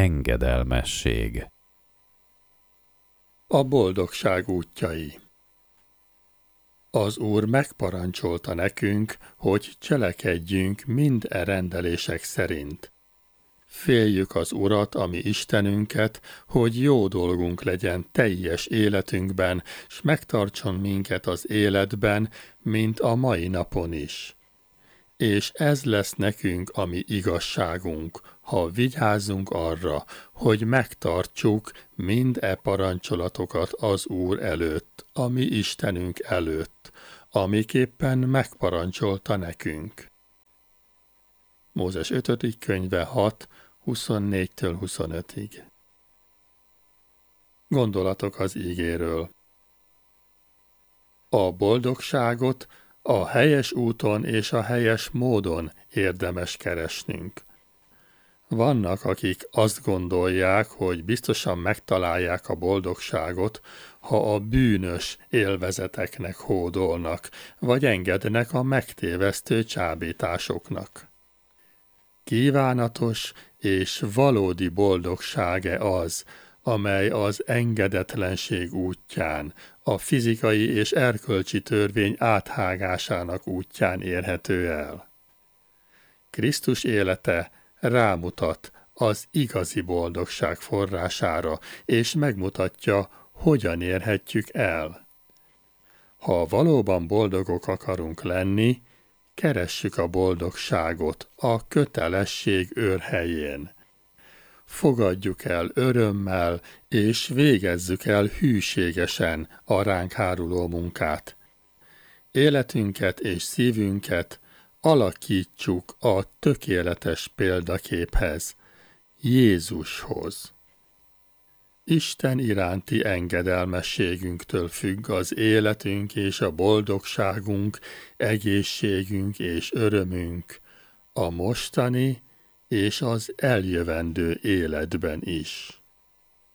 engedelmesség. A boldogság útjai. Az Úr megparancsolta nekünk, hogy cselekedjünk mind rendelések szerint. Féljük az Urat, a mi Istenünket, hogy jó dolgunk legyen teljes életünkben, s megtartson minket az életben, mint a mai napon is. És ez lesz nekünk a mi igazságunk, ha vigyázzunk arra, hogy megtartsuk mind parancsolatokat az Úr előtt, a mi Istenünk előtt, amiképpen megparancsolta nekünk. Mózes 5. könyve 6, 24-től 25-ig. Gondolatok az ígéről. A boldogságot a helyes úton és a helyes módon érdemes keresnünk. Vannak, akik azt gondolják, hogy biztosan megtalálják a boldogságot, ha a bűnös élvezeteknek hódolnak, vagy engednek a megtévesztő csábításoknak. Kívánatos és valódi boldogság-e az, amely az engedetlenség útján, a fizikai és erkölcsi törvény áthágásának útján érhető el? Krisztus élete rámutat az igazi boldogság forrására, és megmutatja, hogyan érhetjük el. Ha valóban boldogok akarunk lenni, keressük a boldogságot a kötelesség őrhelyén. Fogadjuk el örömmel, és végezzük el hűségesen a ránk háruló munkát. Életünket és szívünket alakítsuk a tökéletes példaképhez, Jézushoz. Isten iránti engedelmességünktől függ az életünk és a boldogságunk, egészségünk és örömünk, a mostani és az eljövendő életben is.